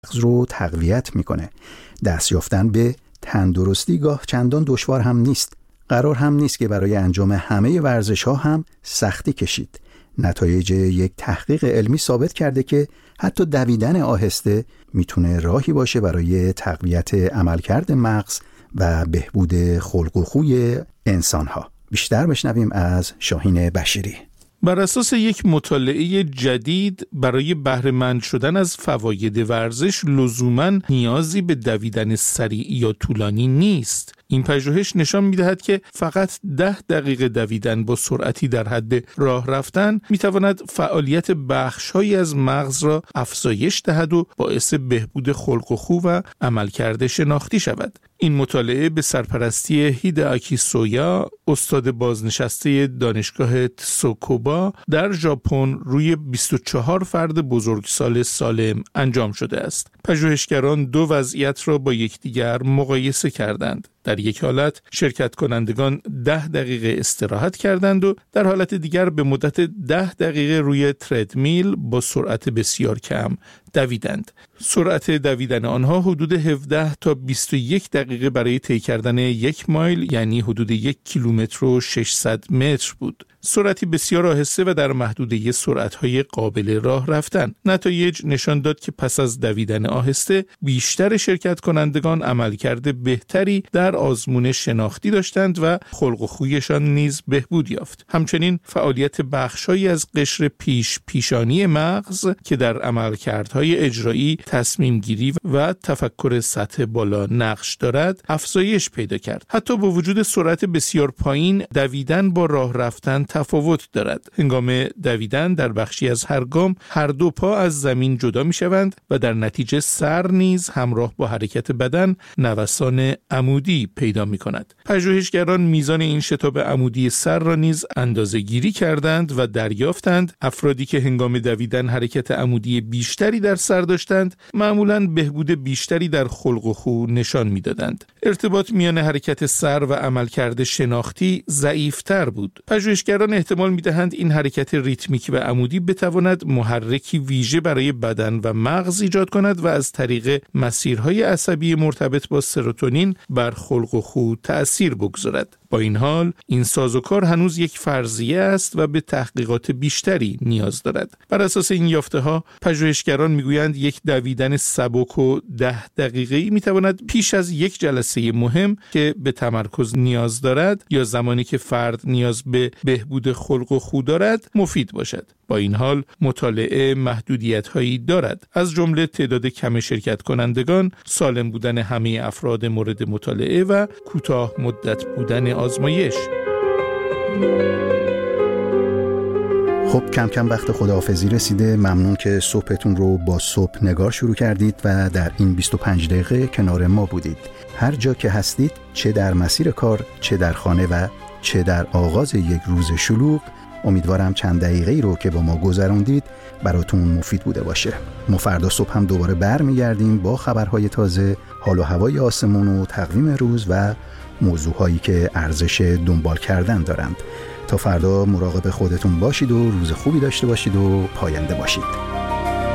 مغز رو تقویت میکنه. دست یافتن به تندرستی گاه چندان دشوار هم نیست. قرار هم نیست که برای انجام همه ورزش‌ها هم سختی کشید. نتایج یک تحقیق علمی ثابت کرده که حتی دویدن آهسته میتونه راهی باشه برای تقویت عملکرد مغز و بهبود خلق و خوی انسان‌ها. بیشتر بشنویم از شاهین بشیری. بر اساس یک مطالعه جدید برای بهره مند شدن از فواید ورزش لزوماً نیازی به دویدن سریع یا طولانی نیست. این پژوهش نشان می‌دهد که فقط 10 دقیقه دویدن با سرعتی در حد راه رفتن می‌تواند فعالیت بخش‌هایی از مغز را افزایش دهد و باعث بهبود خلق و خو و عملکرد شناختی شود. این مطالعه به سرپرستی هیدئاکی سویا، استاد بازنشسته دانشگاه تسوکوبا در ژاپن روی 24 فرد بزرگسال سالم انجام شده است. پژوهشگران 2 وضعیت را با یکدیگر مقایسه کردند. در یک حالت شرکت کنندگان 10 دقیقه استراحت کردند و در حالت دیگر به مدت 10 دقیقه روی تردمیل با سرعت بسیار کم دویدند. سرعت دویدن آنها حدود 17 تا 21 دقیقه برای طی کردن 1 مایل یعنی حدود 1 کیلومتر و 600 متر بود. سرعتی بسیار آهسته و در محدوده سرعت‌های قابل راه رفتن. نتایج نشان داد که پس از دویدن آهسته بیشتر شرکت کنندگان عملکرد بهتری در آزمون شناختی داشتند و خلق و خویشان نیز بهبود یافت. همچنین فعالیت بخش‌هایی از قشر پیشانی مغز که در عملکردهای اجرایی، تصمیم گیری و تفکر سطح بالا نقش دارد افزایش پیدا کرد. حتی با وجود سرعت بسیار پایین، دویدن با راه رفتن تفاوت دارد. هنگام دویدن در بخشی از هر گام هر دو پا از زمین جدا می شوند و در نتیجه سر نیز همراه با حرکت بدن نوسان عمودی پیدا می کند. پژوهشگران میزان این شتاب عمودی سر را نیز اندازه‌گیری کردند و دریافتند افرادی که هنگام دویدن حرکت عمودی بیشتری در سر داشتند معمولاً بهبود بیشتری در خلق و خو نشان می‌دادند. ارتباط میان حرکت سر و عملکرد شناختی ضعیف‌تر بود. پژوهشگران احتمال می‌دهند این حرکت ریتمیک و عمودی بتواند محرکی ویژه برای بدن و مغز ایجاد کند و از طریق مسیرهای عصبی مرتبط با سروتونین بر خلق و خو تأثیر بگذارد. با این حال این سازوکار هنوز یک فرضیه است و به تحقیقات بیشتری نیاز دارد. بر اساس این یافته‌ها پژوهشگران میگویند یک دویدن سبک و 10 دقیقه‌ای میتواند پیش از یک جلسه مهم که به تمرکز نیاز دارد یا زمانی که فرد نیاز به بهبود خلق و خو دارد مفید باشد. با این حال مطالعه محدودیت‌هایی دارد، از جمله تعداد کم شرکت کنندگان، سالم بودن همه افراد مورد مطالعه و کوتاه مدت بودن آزمایش. خب کم کم وقت خداحافظی رسیده. ممنون که صبحتون رو با صبح نگار شروع کردید و در این 25 دقیقه کنار ما بودید. هر جا که هستید، چه در مسیر کار، چه در خانه و چه در آغاز یک روز شلوغ، امیدوارم چند دقیقه‌ای رو که با ما گذروندید براتون مفید بوده باشه. ما فردا صبح هم دوباره برمیگردیم با خبرهای تازه، حال و هوای آسمون و تقویم روز و موضوعهایی که ارزش دنبال کردن دارند. تا فردا مراقب خودتون باشید و روز خوبی داشته باشید و پاینده باشید.